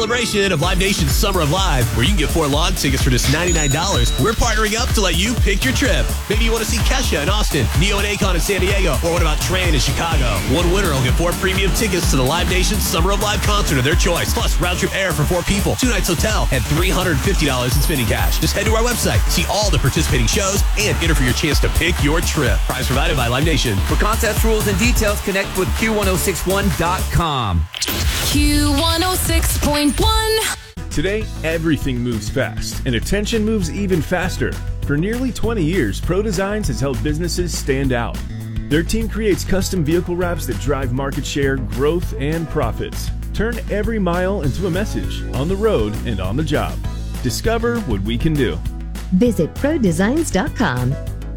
celebration of Live Nation's Summer of Live, where you can get 4 lawn tickets for just $99, we're partnering up to let you pick your trip. Maybe you want to see Kesha in Austin, Neo and Akon in San Diego, or what about Tran in Chicago? One winner will get 4 premium tickets to the Live Nation's Summer of Live concert of their choice, plus round-trip air for 4 people, 2 nights hotel, and $350 in spending cash. Just head to our website, see all the participating shows, and enter for your chance to pick your trip. Prize provided by Live Nation. For contest rules and details, connect with Q1061.com. Q106.1. Today, everything moves fast, and attention moves even faster. For nearly 20 years, Pro Designs has helped businesses stand out. Their team creates custom vehicle wraps that drive market share, growth, and profits. Turn every mile into a message, on the road and on the job. Discover what we can do. Visit ProDesigns.com.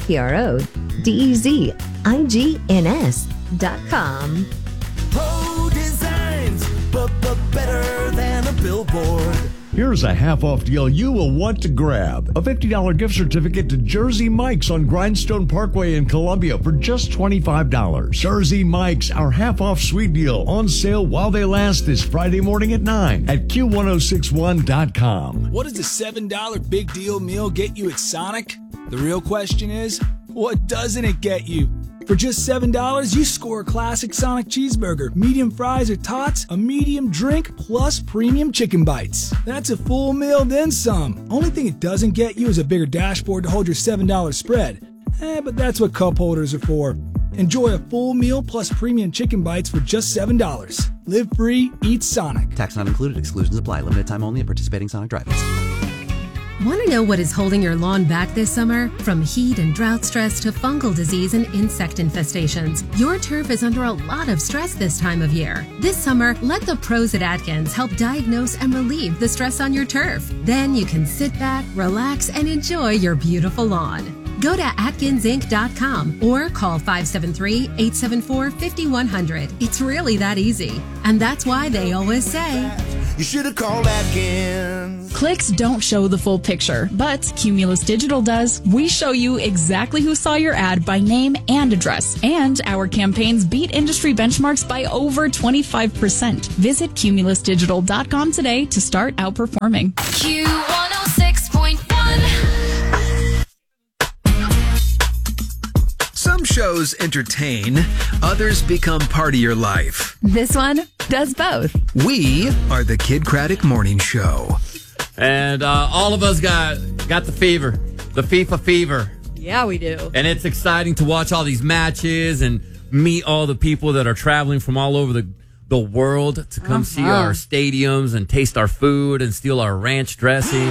ProDesigns.com. Pro Designs, but better than a billboard. Here's a half-off deal you will want to grab. A $50 gift certificate to Jersey Mike's on Grindstone Parkway in Columbia for just $25. Jersey Mike's, our half-off sweet deal, on sale while they last this Friday morning at 9 at Q1061.com. What does a $7 big deal meal get you at Sonic? The real question is, what doesn't it get you? For just $7, you score a classic Sonic cheeseburger, medium fries or tots, a medium drink, plus premium chicken bites. That's a full meal, then some. Only thing it doesn't get you is a bigger dashboard to hold your $7 spread. But that's what cup holders are for. Enjoy a full meal plus premium chicken bites for just $7. Live free, eat Sonic. Tax not included. Exclusions apply. Limited time only at participating Sonic drive-ins. Want to know what is holding your lawn back this summer? From heat and drought stress to fungal disease and insect infestations, your turf is under a lot of stress this time of year. This summer, let the pros at Atkins help diagnose and relieve the stress on your turf. Then you can sit back, relax, and enjoy your beautiful lawn. Go to AtkinsInc.com or call 573-874-5100. It's really that easy. And that's why they always say, you should have called Atkins. Clicks don't show the full picture, but Cumulus Digital does. We show you exactly who saw your ad by name and address. And our campaigns beat industry benchmarks by over 25%. Visit CumulusDigital.com today to start outperforming. Q106.1. Some shows entertain, others become part of your life. This one does both. We are the Kid Craddock Morning Show. And all of us got the fever, the FIFA fever. Yeah, we do. And it's exciting to watch all these matches and meet all the people that are traveling from all over the world to come see our stadiums and taste our food and steal our ranch dressing.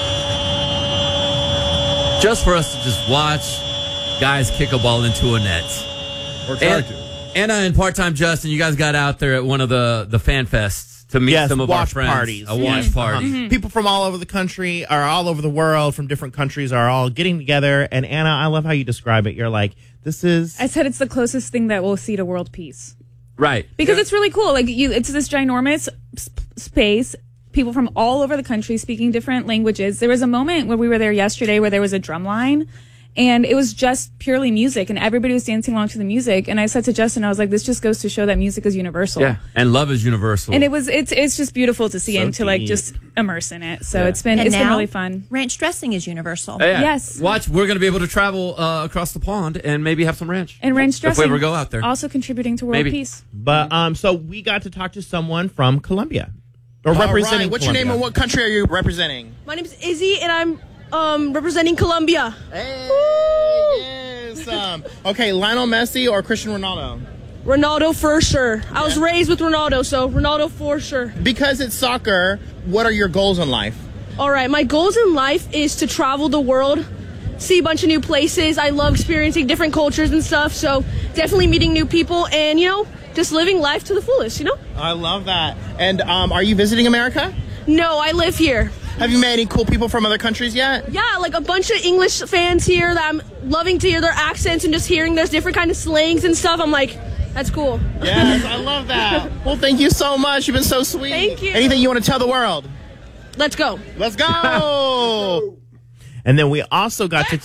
Just for us to just watch guys kick a ball into a net. Or try to. Anna and part-time Justin, you guys got out there at one of the fan fests to meet some of our friends. Parties. A watch party. Mm-hmm. People from all over the country, or all over the world, from different countries, are all getting together. And Anna, I love how you describe it. You're like, this is... I said it's the closest thing that we'll see to world peace. Right. Because it's really cool. Like it's this ginormous space. People from all over the country speaking different languages. There was a moment when we were there yesterday where there was a drum line. And it was just purely music, and everybody was dancing along to the music. And I said to Justin, I was like, this just goes to show that music is universal. Yeah, and love is universal. And it's just beautiful to see and to like just immerse in it. So it's been really fun. Ranch dressing is universal. Yeah. Yes. Watch, we're going to be able to travel across the pond and maybe have some ranch. And ranch dressing. If we ever go out there. Also contributing to world peace. But so we got to talk to someone from Colombia. Or representing What's your name and what country are you representing? My name is Izzy, and I'm representing Colombia. Hey, yes. Okay, Lionel Messi or Cristiano Ronaldo? Ronaldo for sure. I was raised with Ronaldo, so Ronaldo for sure. Because it's soccer, what are your goals in life? All right, my goals in life is to travel the world, see a bunch of new places. I love experiencing different cultures and stuff, so definitely meeting new people and, just living life to the fullest, I love that. And are you visiting America? No, I live here. Have you met any cool people from other countries yet? Yeah, like a bunch of English fans here that I'm loving to hear their accents and just hearing there's different kind of slangs and stuff. I'm like, that's cool. Yes, I love that. Well, thank you so much. You've been so sweet. Thank you. Anything you want to tell the world? Let's go. Let's go. And then we also got to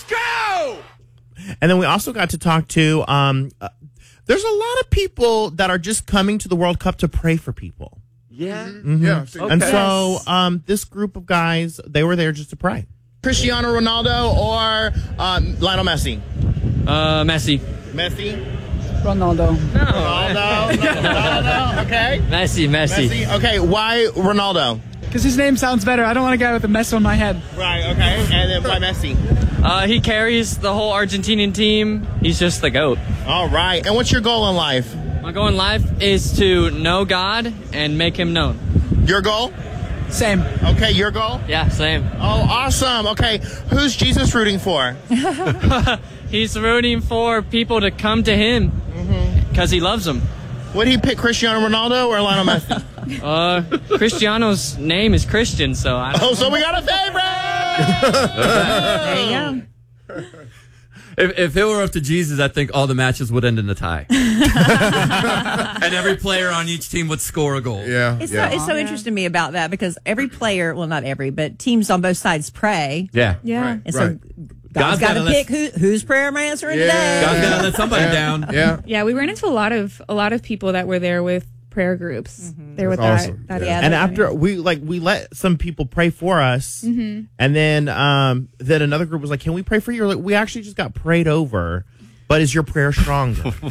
talk to there's a lot of people that are just coming to the World Cup to pray for people. Yeah. Mhm. Yeah, I've seen And that. so this group of guys, they were there just to pray. Cristiano Ronaldo or Lionel Messi? Messi. Messi? Ronaldo. Ronaldo. Okay. Messi. Okay, why Ronaldo? Because his name sounds better. I don't want a guy with a mess on my head. Right, okay. And then why Messi? He carries the whole Argentinian team. He's just the GOAT. All right. And what's your goal in life? My goal in life is to know God and make him known. Your goal? Same. Okay, your goal? Yeah, same. Oh, awesome. Okay, who's Jesus rooting for? He's rooting for people to come to him because he loves them. Would he pick Cristiano Ronaldo or Lionel Messi? Cristiano's name is Christian, so I don't know. So we got a favorite! There you go. If it were up to Jesus, I think all the matches would end in a tie. And every player on each team would score a goal. Yeah. It's so interesting to me about that because every player, well, not every, but teams on both sides pray. Yeah. Yeah. And so God's got to pick whose prayer am I answering today. God's got to let somebody down. Yeah. Yeah, we ran into a lot of people that were there with prayer groups. There with That's awesome. that. And after we let some people pray for us, and then another group was like, "Can we pray for you?" Like, we actually just got prayed over, but is your prayer stronger? Because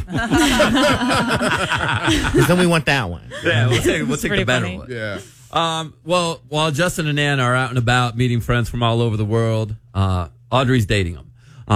then we want that one. Yeah, we'll take the better one. Yeah. Well, while Justin and Ann are out and about meeting friends from all over the world, Audrey's dating them.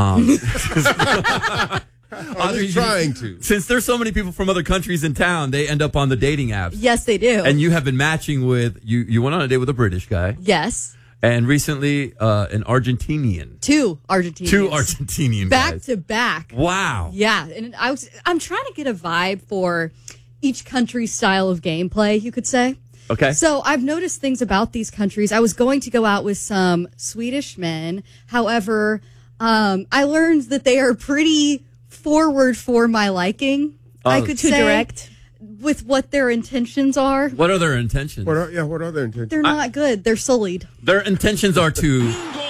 Audrey's trying to. Since there's so many people from other countries in town, they end up on the dating apps. Yes, they do. And you have been matching with, you went on a date with a British guy. Yes. And recently, an Argentinian. Two Argentinian back guys. To back. Wow. Yeah. And I'm trying to get a vibe for each country's style of gameplay, you could say. Okay. So I've noticed things about these countries. I was going to go out with some Swedish men. However, I learned that they are pretty forward for my liking. I could say direct with what their intentions are. What are their intentions? What are their intentions? They're not good. They're sullied. Their intentions are to...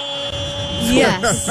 Yes.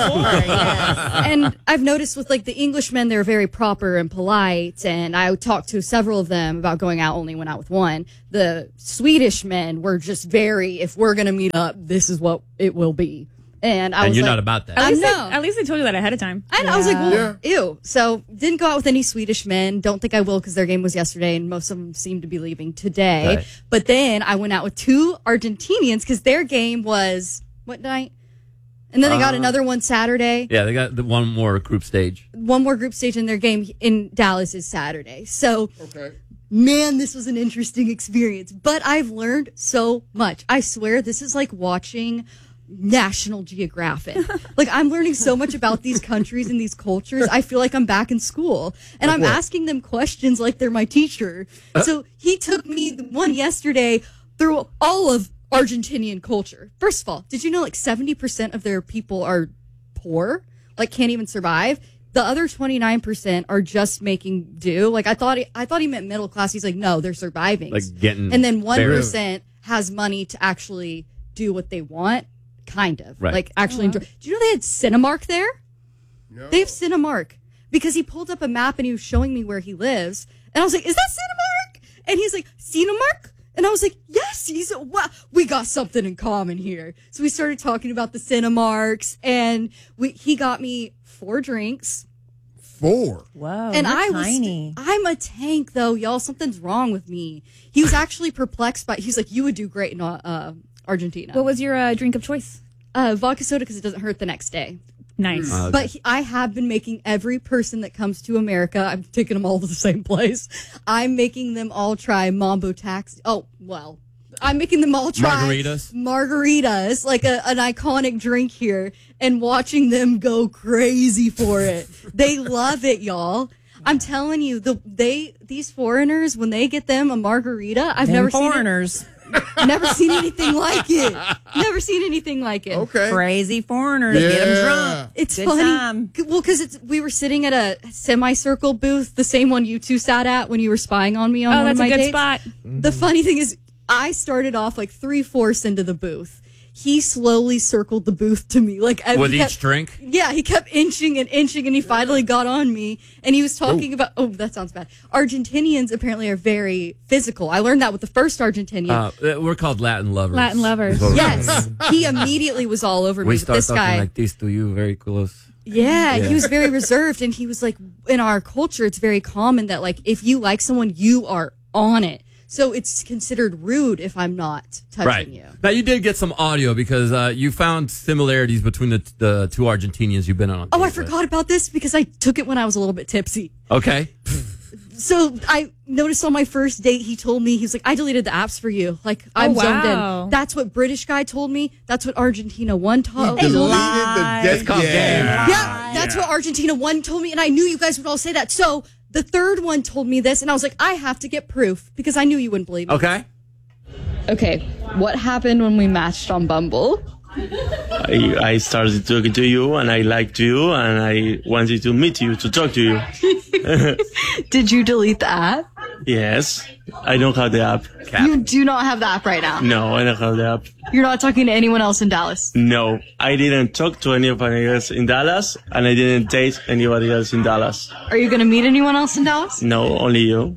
And I've noticed with like the Englishmen, they're very proper and polite. And I talked to several of them about going out, only went out with one. The Swedish men were just very, if we're going to meet up, this is what it will be. And I was you're like, not about that. At least they told you that ahead of time. I was like, well, ew. So didn't go out with any Swedish men. Don't think I will because their game was yesterday and most of them seem to be leaving today. Right. But then I went out with two Argentinians because their game was, what night? And then they got another one Saturday. Yeah, they got one more group stage. One more group stage in their game in Dallas is Saturday. So, man, this was an interesting experience. But I've learned so much. I swear this is like watching National Geographic. Like, I'm learning so much about these countries and these cultures. I feel like I'm back in school. And I'm asking them questions like they're my teacher. So he took me one yesterday through all of Argentinian culture. First of all, did you know like 70% of their people are poor? Like can't even survive? The other 29% are just making do. Like I thought he meant middle class. He's like, no, they're surviving. Like getting and then 1% has money to actually do what they want. Kind of. Right. Like actually enjoy. Do you know they had Cinemark there? No. They have Cinemark. Because he pulled up a map and he was showing me where he lives. And I was like, is that Cinemark? And he's like, Cinemark? And I was like, yes. He's like, wow, we got something in common here. So we started talking about the Cinemarks, and he got me 4 drinks. 4? Whoa, And you're tiny. I'm a tank, though, y'all. Something's wrong with me. He was actually perplexed by. He's like, you would do great in Argentina. What was your drink of choice? Vodka soda because it doesn't hurt the next day. Nice. Okay. But I have been making every person that comes to America, I'm taking them all to the same place. I'm making them all try Mambo Taxi. Oh, well, I'm making them all try margaritas, like an iconic drink here, and watching them go crazy for it. They love it, y'all. I'm telling you, these foreigners, when they get them a margarita, I've never seen foreigners. Never seen anything like it. Never seen anything like it. Okay. Crazy foreigners. Get them drunk. It's Good funny. time. Well, because we were sitting at a semicircle booth, the same one you two sat at when you were spying on me on one that's of my a good dates. spot. The funny thing is, I started off like 3/4 into the booth. he slowly circled the booth to me. Like with he kept- each drink? Yeah, he kept inching, and he finally got on me. And he was talking about, that sounds bad. Argentinians apparently are very physical. I learned that with the first Argentinian. We're called Latin lovers. Latin lovers. Yes. He immediately was all over me. We But start this talking guy, like this to you, very close. yeah, he was very reserved. And he was like, in our culture, it's very common that, like, if you like someone, you are on it. So it's considered rude if I'm not touching you. Now, you did get some audio because you found similarities between the two Argentinians you've been on. Oh, I forgot about this because I took it when I was a little bit tipsy. Okay. So I noticed on my first date, he told me, he's like, I deleted the apps for you. Like, I'm zoned in. That's what British guy told me. That's what Argentina 1 told me. It's called game. Yeah, that's what Argentina 1 told me. And I knew you guys would all say that. So the third one told me this. And I was like, I have to get proof because I knew you wouldn't believe me. Okay. Okay, what happened when we matched on Bumble? I started talking to you and I liked you and I wanted to meet you, to talk to you. Did you delete the app? Yes, I don't have the app. You do not have the app right now. No, I don't have the app. You're not talking to anyone else in Dallas. No, I didn't talk to anybody else in Dallas and I didn't date anybody else in Dallas. Are you going to meet anyone else in Dallas? No, only you.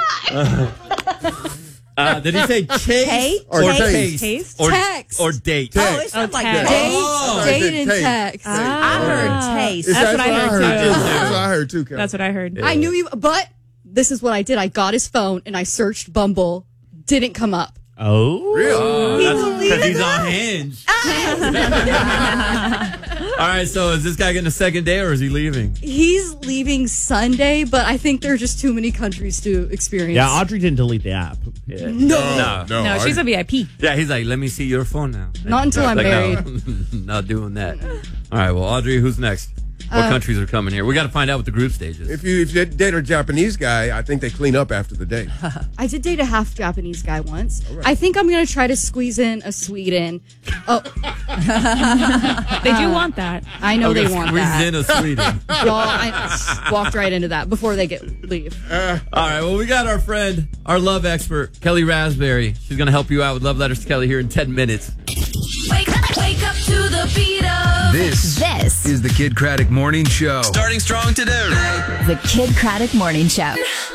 Did he say chase or taste? Taste? Or Text. Or date? Oh, it sounds like date and text. I heard taste. That's what I heard too. That's what I heard too, Kelly. That's what I heard. I knew you, but this is what I did. I got his phone and I searched Bumble. Didn't come up. Oh, really? Because he's on Hinge. All right, so is this guy getting a second day or is he leaving? He's leaving Sunday, but I think there are just too many countries to experience. Yeah, Audrey didn't delete the app. Yeah. No, she's a VIP. Yeah, he's like, let me see your phone now. Not until I'm married. No, not doing that. All right, well, Audrey, who's next? What countries are coming here? We got to find out what the group stage is. If you date a Japanese guy, I think they clean up after the date. I did date a half Japanese guy once. I think I'm going to try to squeeze in a Sweden. Oh. They do want that. I know they want that. Squeeze in a Sweden. Y'all, I walked right into that before they leave. All right, well, we got our friend, our love expert, Kelly Raspberry. She's going to help you out with Love Letters to Kelly here in 10 minutes. Wake up to the beat of This is the Kid Craddock Morning Show. Starting strong today. the Kid Craddock Morning Show.